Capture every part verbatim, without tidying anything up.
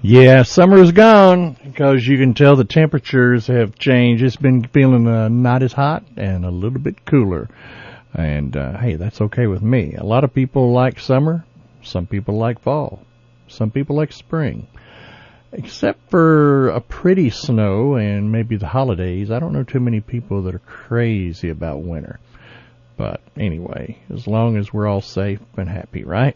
Yeah, summer's gone because you can tell the temperatures have changed. It's been feeling uh, not as hot and a little bit cooler. And, uh, hey, that's okay with me. A lot of people like summer. Some people like fall. Some people like spring. Except for a pretty snow and maybe the holidays, I don't know too many people that are crazy about winter. But anyway, as long as we're all safe and happy, right?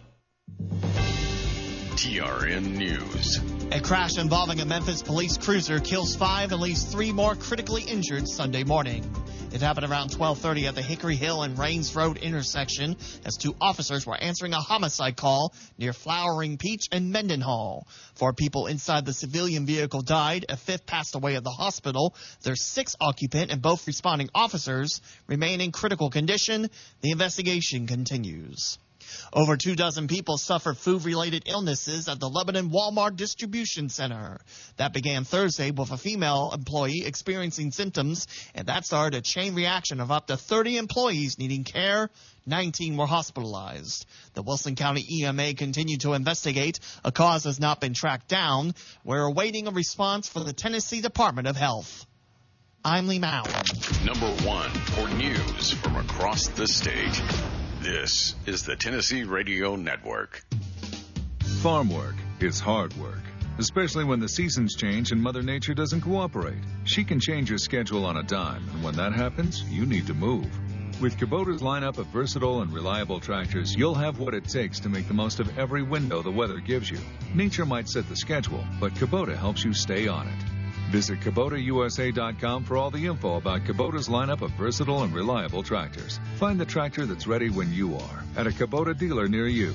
T R N News. A crash involving a Memphis police cruiser kills five and leaves three more critically injured Sunday morning. It happened around twelve thirty at the Hickory Hill and Rains Road intersection as two officers were answering a homicide call near Flowering Peach and Mendenhall. Four people inside the civilian vehicle died. A fifth passed away at the hospital. Their sixth occupant and both responding officers remain in critical condition. The investigation continues. Over two dozen people suffered food-related illnesses at the Lebanon Walmart Distribution Center. That began Thursday with a female employee experiencing symptoms, and that started a chain reaction of up to thirty employees needing care. nineteen were hospitalized. The Wilson County E M A continued to investigate. A cause has not been tracked down. We're awaiting a response from the Tennessee Department of Health. I'm Lee Mallon. Number one for news from across the state. This is the Tennessee Radio Network. Farm work is hard work, especially when the seasons change and Mother Nature doesn't cooperate. She can change your schedule on a dime, and when that happens, you need to move. With Kubota's lineup of versatile and reliable tractors, you'll have what it takes to make the most of every window the weather gives you. Nature might set the schedule, but Kubota helps you stay on it. Visit Kubota U S A dot com for all the info about Kubota's lineup of versatile and reliable tractors. Find the tractor that's ready when you are at a Kubota dealer near you.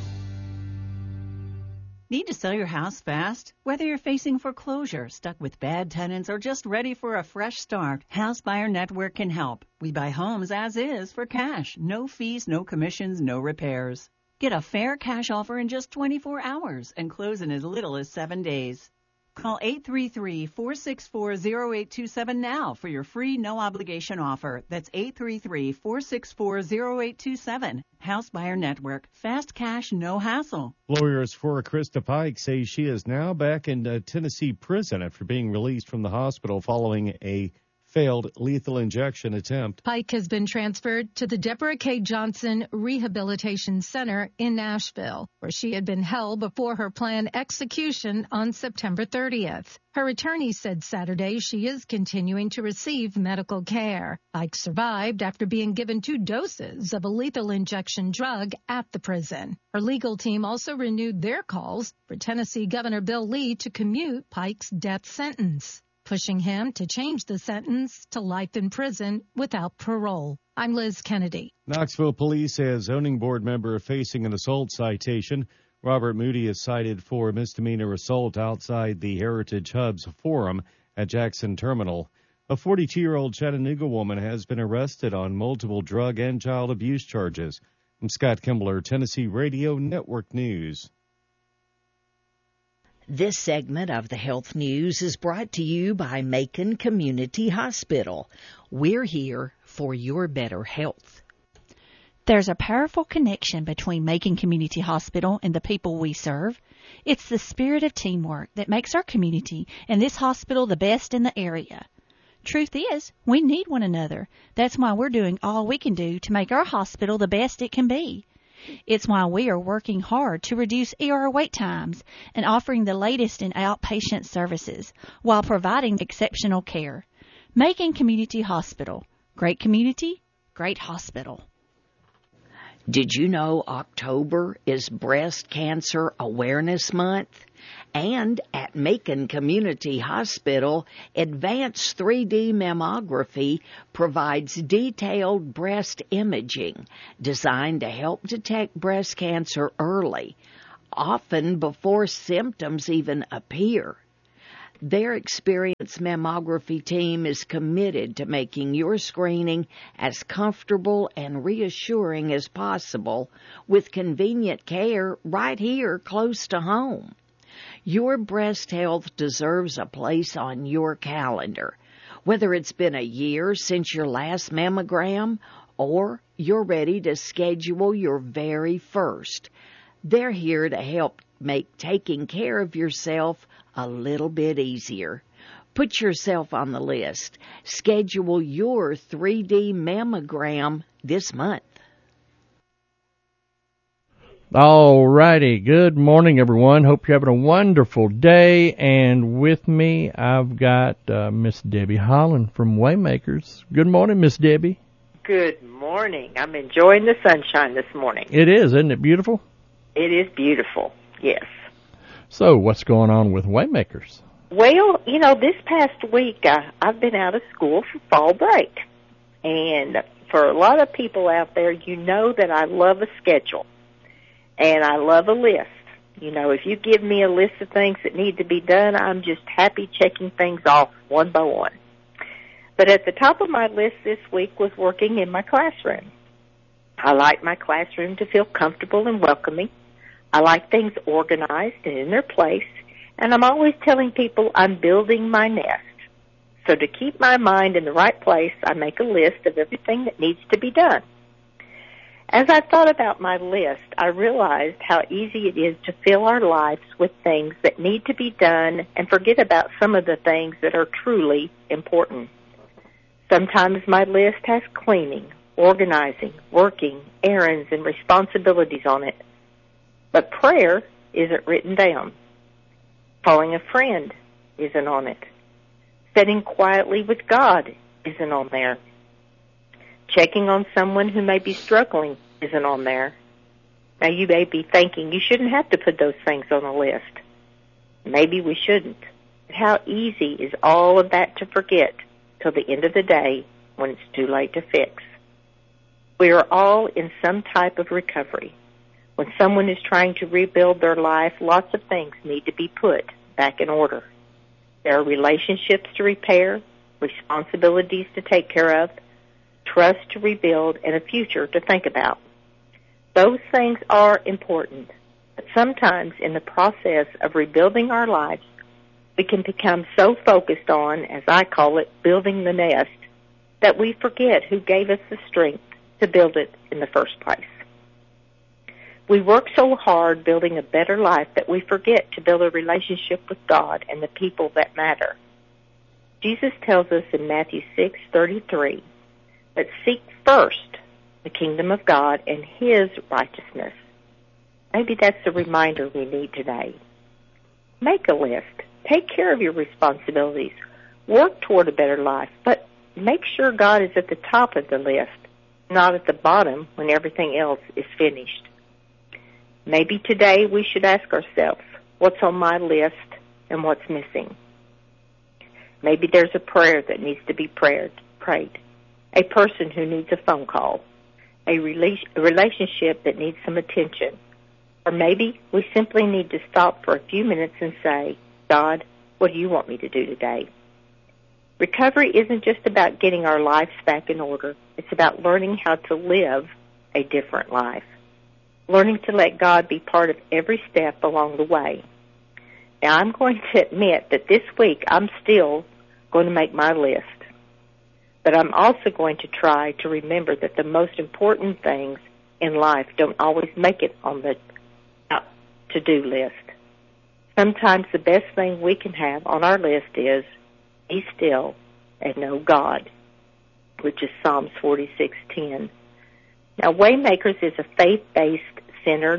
Need to sell your house fast? Whether you're facing foreclosure, stuck with bad tenants, or just ready for a fresh start, House Buyer Network can help. We buy homes as is for cash. No fees, no commissions, no repairs. Get a fair cash offer in just twenty-four hours and close in as little as seven days. Call eight three three, four six four, zero eight two seven now for your free no-obligation offer. That's eight three three, four six four, zero eight two seven. House Buyer Network. Fast cash, no hassle. Lawyers for Krista Pike say she is now back in a Tennessee prison after being released from the hospital following a failed lethal injection attempt. Pike has been transferred to the Deborah K. Johnson Rehabilitation Center in Nashville, where she had been held before her planned execution on September thirtieth. Her attorney said Saturday she is continuing to receive medical care. Pike survived after being given two doses of a lethal injection drug at the prison. Her legal team also renewed their calls for Tennessee Governor Bill Lee to commute Pike's death sentence, pushing him to change the sentence to life in prison without parole. I'm Liz Kennedy. Knoxville police say a zoning board member facing an assault citation. Robert Moody is cited for misdemeanor assault outside the Heritage Hubs Forum at Jackson Terminal. A forty-two-year-old Chattanooga woman has been arrested on multiple drug and child abuse charges. I'm Scott Kimbler, Tennessee Radio Network News. This segment of the Health News is brought to you by Macon Community Hospital. We're here for your better health. There's a powerful connection between Macon Community Hospital and the people we serve. It's the spirit of teamwork that makes our community and this hospital the best in the area. Truth is, we need one another. That's why we're doing all we can do to make our hospital the best it can be. It's why we are working hard to reduce E R wait times and offering the latest in outpatient services while providing exceptional care. Macon Community Hospital. Great community, great hospital. Did you know October is Breast Cancer Awareness Month? And at Macon Community Hospital, Advanced three D Mammography provides detailed breast imaging designed to help detect breast cancer early, often before symptoms even appear. Their experienced mammography team is committed to making your screening as comfortable and reassuring as possible with convenient care right here close to home. Your breast health deserves a place on your calendar. Whether it's been a year since your last mammogram or you're ready to schedule your very first, They're here to help make taking care of yourself a little bit easier. Put yourself on the list. Schedule your three D mammogram this month. All righty. Good morning, everyone. Hope you're having a wonderful day. And with me, I've got uh, Miss Debbie Holland from Waymakers. Good morning, Miss Debbie. Good morning. I'm enjoying the sunshine this morning. It is, isn't it beautiful? It is beautiful, yes. So what's going on with Waymakers? Well, you know, this past week uh, I've been out of school for fall break. And for a lot of people out there, you know that I love a schedule. And I love a list. You know, if you give me a list of things that need to be done, I'm just happy checking things off one by one. But at the top of my list this week was working in my classroom. I like my classroom to feel comfortable and welcoming. I like things organized and in their place. And I'm always telling people I'm building my nest. So to keep my mind in the right place, I make a list of everything that needs to be done. As I thought about my list, I realized how easy it is to fill our lives with things that need to be done and forget about some of the things that are truly important. Sometimes my list has cleaning, organizing, working, errands, and responsibilities on it. But prayer isn't written down. Calling a friend isn't on it. Sitting quietly with God isn't on there. Checking on someone who may be struggling isn't on there. Now, you may be thinking you shouldn't have to put those things on a list. Maybe we shouldn't. But how easy is all of that to forget till the end of the day when it's too late to fix? We are all in some type of recovery. When someone is trying to rebuild their life, lots of things need to be put back in order. There are relationships to repair, responsibilities to take care of, trust to rebuild, and a future to think about. Those things are important, but sometimes in the process of rebuilding our lives, we can become so focused on, as I call it, building the nest, that we forget who gave us the strength to build it in the first place. We work so hard building a better life that we forget to build a relationship with God and the people that matter. Jesus tells us in Matthew six thirty-three, but seek first the kingdom of God and His righteousness. Maybe that's the reminder we need today. Make a list. Take care of your responsibilities. Work toward a better life, but make sure God is at the top of the list, not at the bottom when everything else is finished. Maybe today we should ask ourselves, what's on my list and what's missing? Maybe there's a prayer that needs to be prayed, prayed. A person who needs a phone call, a relationship that needs some attention, or maybe we simply need to stop for a few minutes and say, God, what do you want me to do today? Recovery isn't just about getting our lives back in order. It's about learning how to live a different life, learning to let God be part of every step along the way. Now, I'm going to admit that this week I'm still going to make my list. But I'm also going to try to remember that the most important things in life don't always make it on the to-do list. Sometimes the best thing we can have on our list is be still and know God, which is Psalms forty-six ten. Now, Waymakers is a faith-based centered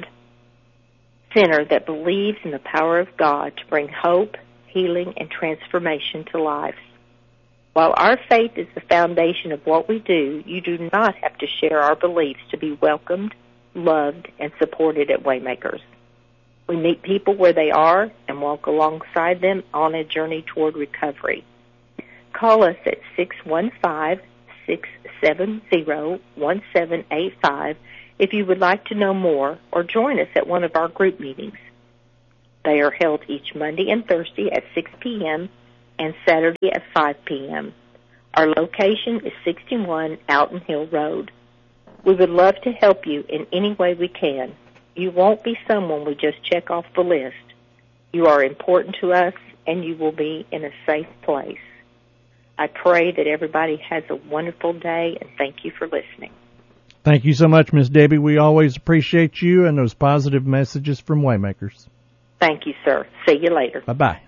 center that believes in the power of God to bring hope, healing, and transformation to life. While our faith is the foundation of what we do, you do not have to share our beliefs to be welcomed, loved, and supported at Waymakers. We meet people where they are and walk alongside them on a journey toward recovery. Call us at six one five, six seven zero, one seven eight five if you would like to know more, or join us at one of our group meetings. They are held each Monday and Thursday at six p.m. and Saturday at five p.m. Our location is sixty-one Alton Hill Road. We would love to help you in any way we can. You won't be someone we just check off the list. You are important to us, and you will be in a safe place. I pray that everybody has a wonderful day, and thank you for listening. Thank you so much, Miss Debbie. We always appreciate you and those positive messages from Waymakers. Thank you, sir. See you later. Bye-bye.